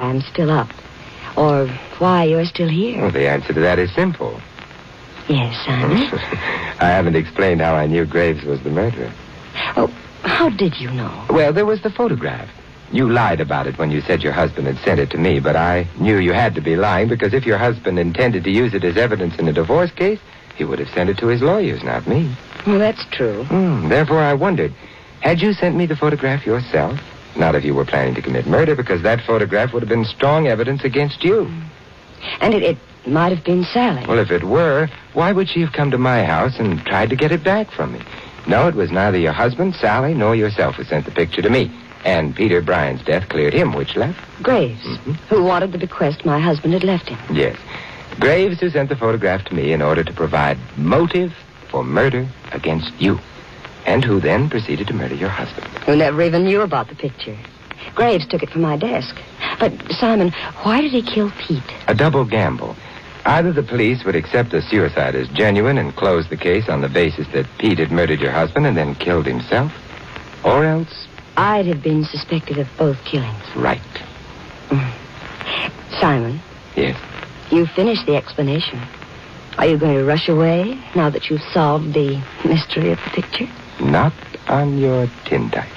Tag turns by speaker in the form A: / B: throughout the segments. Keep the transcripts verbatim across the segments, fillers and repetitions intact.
A: I'm still up. Or why you're still here.
B: Well, the answer to that is simple.
A: Yes, Simon?
B: I haven't explained how I knew Graves was the murderer.
A: Oh, how did you know?
B: Well, there was the photograph. You lied about it when you said your husband had sent it to me, but I knew you had to be lying because if your husband intended to use it as evidence in a divorce case, he would have sent it to his lawyers, not me.
A: Well, that's true.
B: Hmm, therefore, I wondered, had you sent me the photograph yourself? Not if you were planning to commit murder, because that photograph would have been strong evidence against you.
A: And it, it might have been Sally.
B: Well, if it were, why would she have come to my house and tried to get it back from me? No, it was neither your husband, Sally, nor yourself who sent the picture to me. And Peter Bryan's death cleared him, which left?
A: Graves,
B: Mm-hmm.
A: who wanted the bequest my husband had left him.
B: Yes. Graves who sent the photograph to me in order to provide motive for murder against you. And who then proceeded to murder your husband.
A: Who never even knew about the picture. Graves took it from my desk. But, Simon, why did he kill Pete?
B: A double gamble. Either the police would accept the suicide as genuine and close the case on the basis that Pete had murdered your husband and then killed himself, or else...
A: I'd have been suspected of both killings.
B: Right.
A: Mm. Simon?
B: Yes?
A: You finished the explanation. Are you going to rush away now that you've solved the mystery of the picture?
B: Not on your tintype.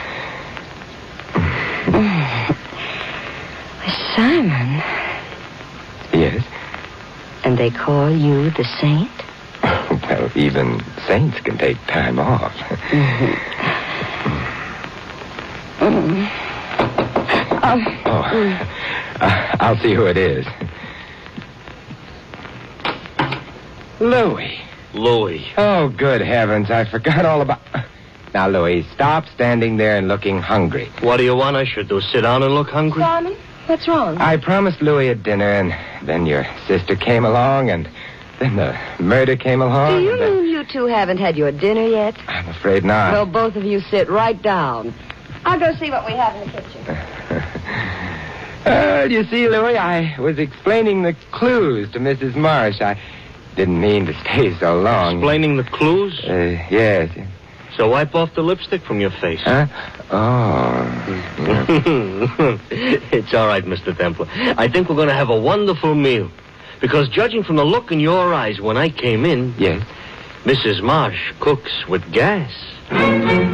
A: Simon?
B: Yes?
A: And they call you the saint?
B: Well, even saints can take time off.
A: Mm-hmm. Mm. Oh.
B: Oh. Uh, I'll see who it is. Louis.
C: Louis.
B: Oh, good heavens, I forgot all about... Now, Louis, stop standing there and looking hungry.
C: What do you want I should do, sit down and look hungry?
A: Simon, what's wrong?
B: I promised Louis a dinner, and then your sister came along, and then the murder came along.
A: Do you
B: and then...
A: mean you two haven't had your dinner yet?
B: I'm afraid not.
A: Well, both of you sit right down. I'll go see what we have in the kitchen.
B: Uh, you see, Louis, I was explaining the clues to Missus Marsh. I didn't mean to stay so long.
C: Explaining the clues?
B: Uh, yes.
C: So wipe off the lipstick from your face.
B: Huh? Oh.
C: It's all right, Mister Templar. I think we're going to have a wonderful meal. Because judging from the look in your eyes when I came in...
B: Yes?
C: Missus Marsh cooks with gas.